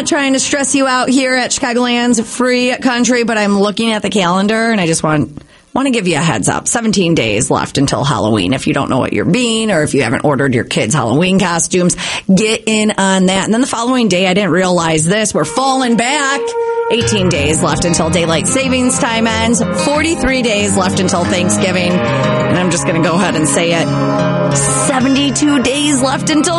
not trying to stress you out here at Chicagoland's Free Country, but I'm looking at the calendar and I just want to give you a heads up. 17 days left until Halloween. If you don't know what you're being or if you haven't ordered your kids' Halloween costumes, get in on that. And then the following day, I didn't realize this. We're falling back. 18 days left until daylight savings time ends. 43 days left until Thanksgiving. And I'm just going to go ahead and say it. 72 days left until